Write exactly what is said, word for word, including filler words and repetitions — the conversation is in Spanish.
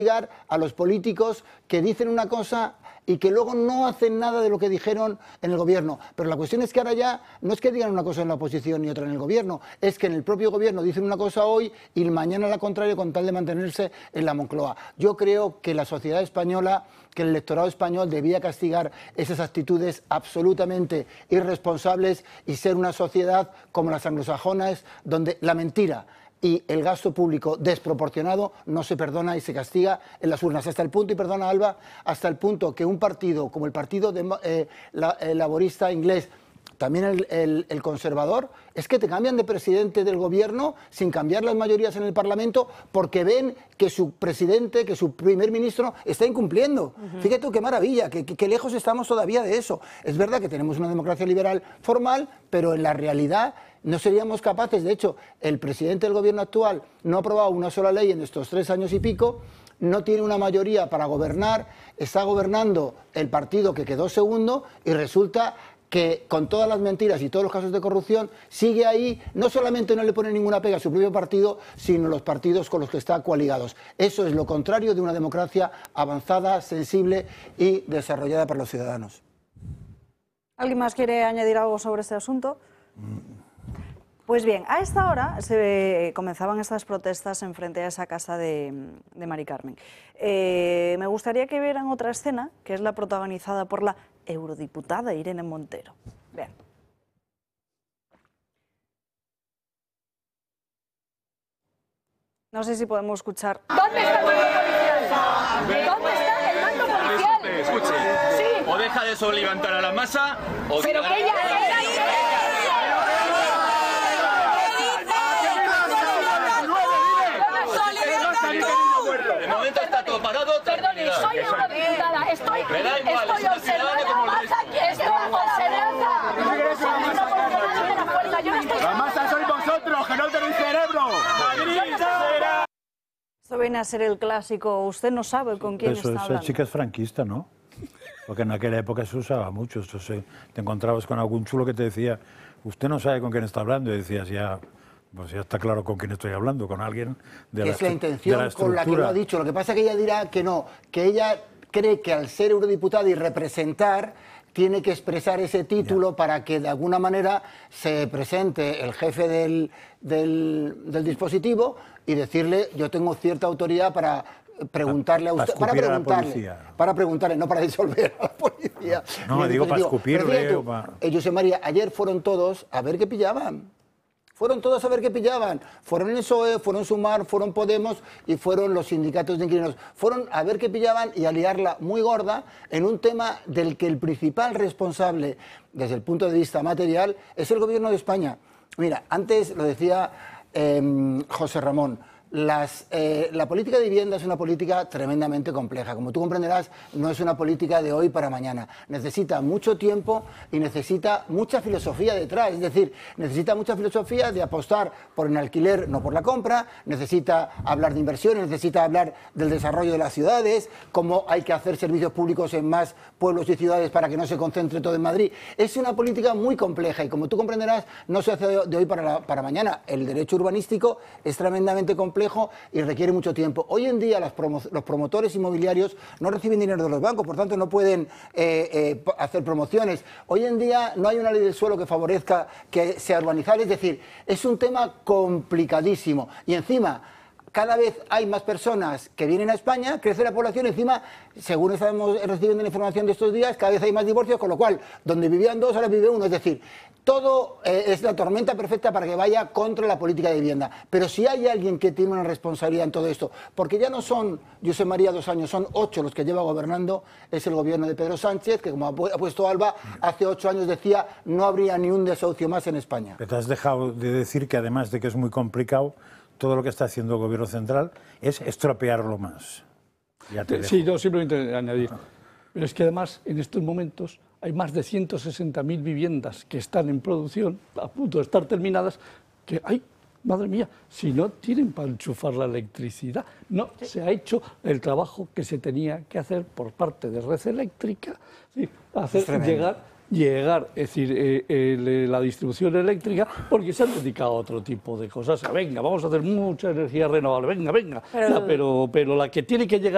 a los políticos que dicen una cosa y que luego no hacen nada de lo que dijeron en el gobierno. Pero la cuestión es que ahora ya no es que digan una cosa en la oposición y otra en el gobierno, es que en el propio gobierno dicen una cosa hoy y mañana la contraria con tal de mantenerse en la Moncloa. Yo creo que la sociedad española, que el electorado español debía castigar esas actitudes absolutamente irresponsables y ser una sociedad como las anglosajonas, donde la mentira y el gasto público desproporcionado no se perdona y se castiga en las urnas. Hasta el punto, y perdona Alba, hasta el punto que un partido como el Partido de, eh, la, eh, Laborista inglés, también el, el, el conservador, es que te cambian de presidente del gobierno sin cambiar las mayorías en el Parlamento porque ven que su presidente, que su primer ministro está incumpliendo. Uh-huh. Fíjate tú qué maravilla, que, que, que lejos estamos todavía de eso. Es verdad que tenemos una democracia liberal formal, pero en la realidad no seríamos capaces. De hecho, el presidente del gobierno actual no ha aprobado una sola ley en estos tres años y pico, no tiene una mayoría para gobernar, está gobernando el partido que quedó segundo y resulta que con todas las mentiras y todos los casos de corrupción sigue ahí, no solamente no le pone ninguna pega a su propio partido, sino los partidos con los que está coaligados. Eso es lo contrario de una democracia avanzada, sensible y desarrollada para los ciudadanos. ¿Alguien más quiere añadir algo sobre este asunto? Pues bien, a esta hora se comenzaban estas protestas en frente a esa casa de, de Mari Carmen. Eh, me gustaría que vieran otra escena, que es la protagonizada por la eurodiputada Irene Montero. Vean. No sé si podemos escuchar. ¿Dónde está el mando policial? ¿Dónde está el mando policial? Escuche, sí. O deja de sobrelevantar a la masa, o... Pero que ella... ella, ella de momento está todo parado. Perdone, soy eurodiputada, estoy, estoy observando, estoy observando. La masa sois vosotros, que no tenéis cerebro. Esto viene a ser el clásico, usted no sabe con quién eso, está hablando. Esa chica es franquista, ¿no? Porque en aquella época se usaba mucho. Esto se, te encontrabas con algún chulo que te decía, usted no sabe con quién está hablando, y decías, ya... Pues ya está claro con quién estoy hablando, con alguien de la, es la intención de la con la que lo ha dicho. Lo que pasa es que ella dirá que no, que ella cree que al ser eurodiputada y representar tiene que expresar ese título ya, para que de alguna manera se presente el jefe del, del, del dispositivo y decirle yo tengo cierta autoridad para preguntarle a usted, para, para preguntarle, para preguntarle, no para disolver a la policía. No, no digo para escupirle. O para... eh, José María, ayer fueron todos a ver qué pillaban. Fueron todos a ver qué pillaban. Fueron el P S O E, fueron Sumar, fueron Podemos y fueron los sindicatos de inquilinos. Fueron a ver qué pillaban y a liarla muy gorda en un tema del que el principal responsable, desde el punto de vista material, es el Gobierno de España. Mira, antes lo decía eh, José Ramón, Las, eh, la política de vivienda es una política tremendamente compleja. Como tú comprenderás, no es una política de hoy para mañana. Necesita mucho tiempo y necesita mucha filosofía detrás. Es decir, necesita mucha filosofía de apostar por un alquiler, no por la compra. Necesita hablar de inversiones, necesita hablar del desarrollo de las ciudades, cómo hay que hacer servicios públicos en más pueblos y ciudades para que no se concentre todo en Madrid. Es una política muy compleja y, como tú comprenderás, no se hace de hoy para, la, para mañana. El derecho urbanístico es tremendamente complejo y requiere mucho tiempo. Hoy en día las promo los promotores inmobiliarios no reciben dinero de los bancos, por tanto no pueden eh, eh, hacer promociones. Hoy en día no hay una ley del suelo que favorezca que sea urbanizable, es decir, es un tema complicadísimo y encima cada vez hay más personas que vienen a España, crece la población, encima, según estamos recibiendo la información de estos días, cada vez hay más divorcios, con lo cual, donde vivían dos, ahora vive uno. Es decir, todo eh, es la tormenta perfecta para que vaya contra la política de vivienda. Pero si hay alguien que tiene una responsabilidad en todo esto, porque ya no son, José María, dos años, son ocho los que lleva gobernando, es el gobierno de Pedro Sánchez, que como ha puesto Alba, hace ocho años decía no habría ni un desahucio más en España. Te has dejado de decir que además de que es muy complicado, todo lo que está haciendo el Gobierno central es estropearlo más. Ya te sí, no, simplemente añadir. Pero es que además, en estos momentos, hay más de ciento sesenta mil viviendas que están en producción, a punto de estar terminadas, que hay, madre mía, si no tienen para enchufar la electricidad. No, se ha hecho el trabajo que se tenía que hacer por parte de Red Eléctrica, ¿sí? hacer llegar... llegar, es decir, eh, eh, la distribución eléctrica, porque se han dedicado a otro tipo de cosas. Venga, vamos a hacer mucha energía renovable, venga, venga, pero, la, pero, pero la que tiene que llegar